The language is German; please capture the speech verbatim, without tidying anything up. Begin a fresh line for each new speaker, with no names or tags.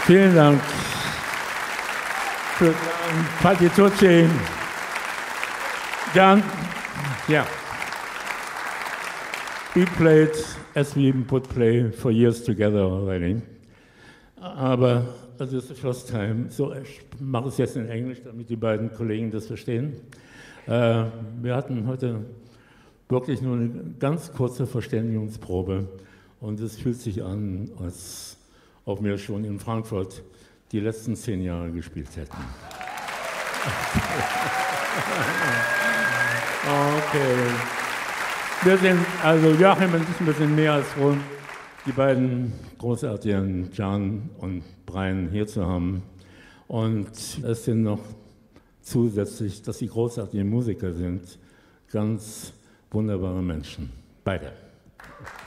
Vielen Dank für Patti Tucci. Jan, yeah. We played as we would play for years together already. Aber das ist the first time. So, ich mache es jetzt in Englisch, damit die beiden Kollegen das verstehen. Äh, wir hatten heute wirklich nur eine ganz kurze Verständigungsprobe und es fühlt sich an, als ob wir schon in Frankfurt die letzten zehn Jahre gespielt hätten. Okay. Wir sind, also Joachim und ich, wir sind mehr als froh, die beiden großartigen Jan und Brian hier zu haben. Und es sind noch zusätzlich, dass sie großartige Musiker sind, ganz wunderbare Menschen. Beide.